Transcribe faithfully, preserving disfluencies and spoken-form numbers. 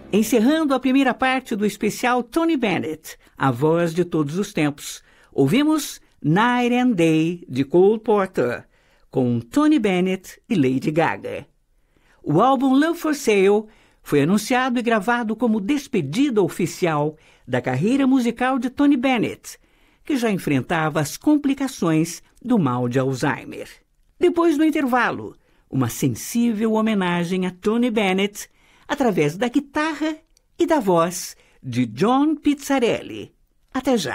Encerrando a primeira parte do especial Tony Bennett, a voz de todos os tempos, ouvimos Night and Day, de Cole Porter, com Tony Bennett e Lady Gaga. O álbum Love for Sale foi anunciado e gravado como despedida oficial da carreira musical de Tony Bennett, que já enfrentava as complicações do mal de Alzheimer. Depois do intervalo, uma sensível homenagem a Tony Bennett através da guitarra e da voz de John Pizzarelli. Até já!